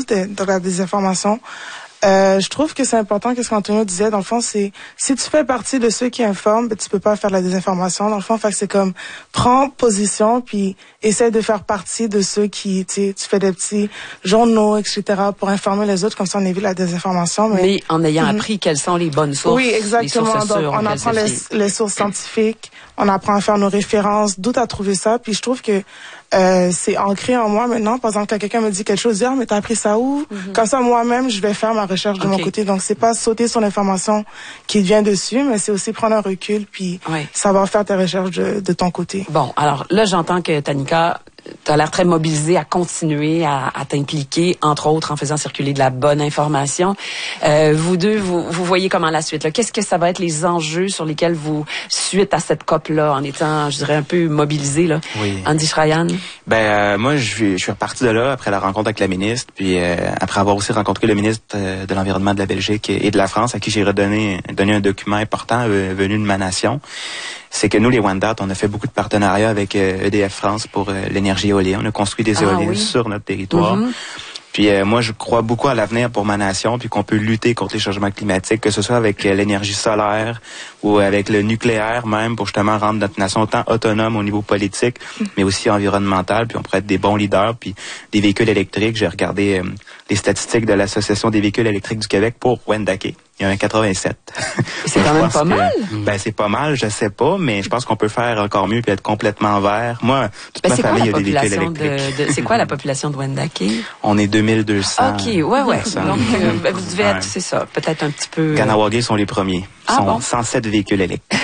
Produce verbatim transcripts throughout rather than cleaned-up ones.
plus de, de la désinformation. Euh, je trouve que c'est important, qu'est-ce qu'Antonio disait, dans le fond, c'est, si tu fais partie de ceux qui informent, ben, tu peux pas faire de la désinformation, dans le fond, fait que c'est comme, prends position, puis essaie de faire partie de ceux qui, tu sais, tu fais des petits journaux, et cetera, pour informer les autres, comme ça on évite la désinformation. Mais, mais en ayant mm-hmm. appris quelles sont les bonnes sources. Oui, exactement. Les sources Donc, sûres, on apprend les, les sources scientifiques, on apprend à faire nos références, d'où t'as trouvé ça, puis je trouve que Euh, c'est ancré en moi maintenant. Par exemple, quand quelqu'un me dit quelque chose, dire, ah, mais t'as appris ça où? Mm-hmm. Comme ça, moi-même, je vais faire ma recherche de okay. mon côté. Donc, c'est pas sauter sur l'information qui vient dessus, mais c'est aussi prendre un recul puis oui. savoir faire tes recherches de, de ton côté. Bon, alors là, j'entends que Tanika, t'as l'air très mobilisée à continuer à, à t'impliquer, entre autres en faisant circuler de la bonne information. Euh, vous deux, vous, vous voyez comment la suite, là? Qu'est-ce que ça va être les enjeux sur lesquels vous, suite à cette C O P-là, en étant, je dirais, un peu mobilisé, là? Oui. Andy Schrayan? Ben, euh, moi, je suis, je suis reparti de là après la rencontre avec la ministre, puis euh, après avoir aussi rencontré le ministre euh, de l'Environnement de la Belgique et de la France, à qui j'ai redonné donné un document important euh, venu de ma nation. C'est que nous, les Wendat, on a fait beaucoup de partenariats avec euh, E D F France pour euh, l'énergie éolienne. On a construit des éoliennes ah, oui. sur notre territoire. Mm-hmm. Puis euh, moi, je crois beaucoup à l'avenir pour ma nation, puis qu'on peut lutter contre les changements climatiques, que ce soit avec euh, l'énergie solaire ou avec le nucléaire même, pour justement rendre notre nation autant autonome au niveau politique, mais aussi environnemental. Puis on pourrait être des bons leaders, puis des véhicules électriques. J'ai regardé euh, les statistiques de l'Association des véhicules électriques du Québec pour Wendake. Il y a un quatre-vingt-sept. C'est quand même pas que, mal. Ben c'est pas mal, je sais pas, mais je pense qu'on peut faire encore mieux puis être complètement vert. Moi, toute ben, ma famille a des véhicules électriques. De, de, c'est quoi la population de Wendake? On est deux mille deux cents. Ok, ouais, ouais. Donc euh, ben, vous devez être, ouais. c'est ça, peut-être un petit peu. Ganawagé sont les premiers. Ils ah, sont bon? cent sept véhicules électriques.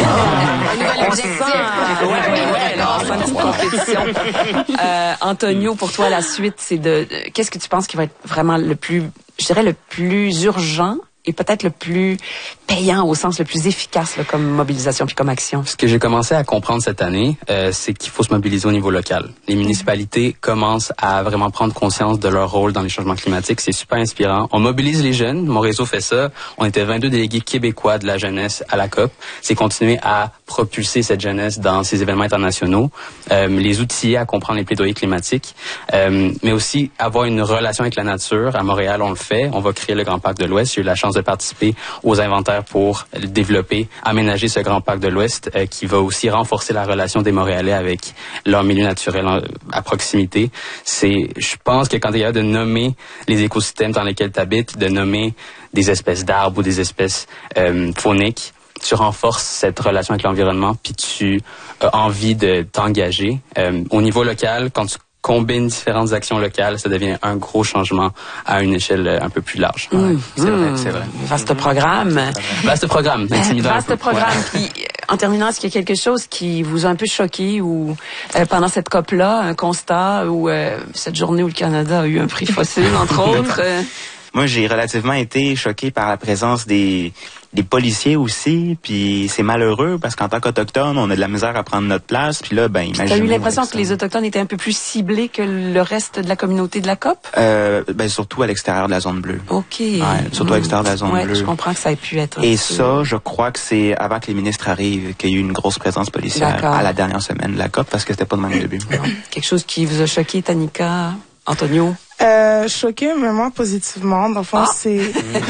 On sent, ouais, ouais, ouais, là, on sent une petite compétition. Euh, Antonio, pour toi, la suite, c'est de, de, qu'est-ce que tu penses qui va être vraiment le plus, je dirais, le plus urgent et peut-être le plus payant au sens le plus efficace là, comme mobilisation puis comme action? Ce que j'ai commencé à comprendre cette année, euh, c'est qu'il faut se mobiliser au niveau local. Les municipalités mmh. commencent à vraiment prendre conscience de leur rôle dans les changements climatiques. C'est super inspirant. On mobilise les jeunes. Mon réseau fait ça. On était vingt-deux délégués québécois de la jeunesse à la C O P. C'est continuer à propulser cette jeunesse dans ces événements internationaux, euh, les outiller à comprendre les plaidoyers climatiques, euh, mais aussi avoir une relation avec la nature. À Montréal, on le fait. On va créer le Grand Parc de l'Ouest. J'ai eu la chance de participer aux inventaires pour développer, aménager ce Grand Parc de l'Ouest euh, qui va aussi renforcer la relation des Montréalais avec leur milieu naturel en, à proximité. C'est, je pense que quand il y a de nommer les écosystèmes dans lesquels tu habites, de nommer des espèces d'arbres ou des espèces euh, fauniques, tu renforces cette relation avec l'environnement puis tu as envie de t'engager. Euh, au niveau local, quand tu combine différentes actions locales, ça devient un gros changement à une échelle un peu plus large. Mmh, ouais, c'est mmh, vrai, c'est vrai. Vaste programme. Vaste programme, intimidant. Vaste programme. Puis, en terminant, est-ce qu'il y a quelque chose qui vous a un peu choqué ou euh, pendant cette C O P-là, un constat ou euh, cette journée où le Canada a eu un prix fossile, entre autres? Euh... Moi, j'ai relativement été choqué par la présence des des policiers aussi, puis c'est malheureux parce qu'en tant qu'Autochtones, on a de la misère à prendre notre place, puis là, ben, imaginez... T'as eu l'impression que les Autochtones étaient un peu plus ciblés que le reste de la communauté de la C O P? Euh, ben, surtout à l'extérieur de la zone bleue. OK. Ouais, surtout mmh. à l'extérieur de la zone ouais, bleue. Je comprends que ça ait pu être... Et ça, je crois que c'est avant que les ministres arrivent qu'il y a eu une grosse présence policière à la dernière semaine de la C O P parce que c'était pas de même au début. Non. Quelque chose qui vous a choqué, Tanika, Antonio? Euh, choqué, mais moi, positivement. Dans le fond, ah. c'est...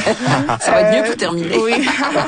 Ça va être mieux pour terminer. Oui.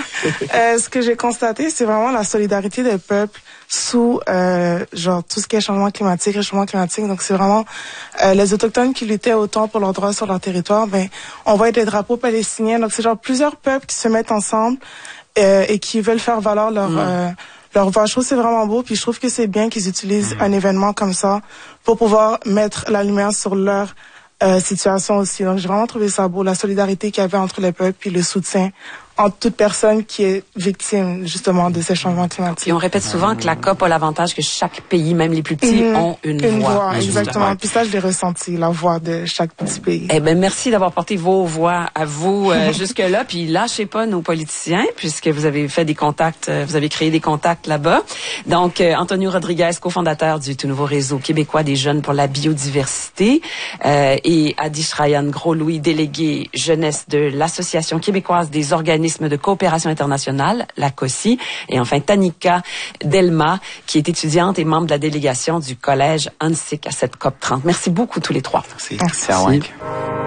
euh, ce que j'ai constaté, c'est vraiment la solidarité des peuples sous, euh, genre, tout ce qui est changement climatique, réchauffement climatique. Donc, c'est vraiment euh, les Autochtones qui luttaient autant pour leurs droits sur leur territoire. Ben, on voit des drapeaux palestiniens. Donc, c'est genre plusieurs peuples qui se mettent ensemble euh, et qui veulent faire valoir leur... Mm. Euh, leur voix. Je trouve que c'est vraiment beau, puis je trouve que c'est bien qu'ils utilisent mm. un événement comme ça pour pouvoir mettre la lumière sur leur Euh, situation aussi. Donc, j'ai vraiment trouvé ça beau, la solidarité qu'il y avait entre les peuples puis le soutien entre toute personne qui est victime, justement, de ces changements climatiques. Et on répète souvent que la C O P a l'avantage que chaque pays, même les plus petits, mmh, ont une, une voix. voix. Exactement. Puis ça, je l'ai ressenti, la voix de chaque petit pays. Eh ben, merci d'avoir porté vos voix à vous euh, jusque-là. Puis lâchez pas nos politiciens, puisque vous avez fait des contacts, euh, vous avez créé des contacts là-bas. Donc, euh, Antonio Rodriguez, cofondateur du tout nouveau réseau québécois des jeunes pour la biodiversité, euh, et Adi Schrayan Gros-Louis, délégué jeunesse de l'Association québécoise des organismes de coopération internationale, la C O C I, et enfin Tanika Delma, qui est étudiante et membre de la délégation du collège Hansik à cette C O P trente. Merci beaucoup tous les trois. Merci. Merci. Merci.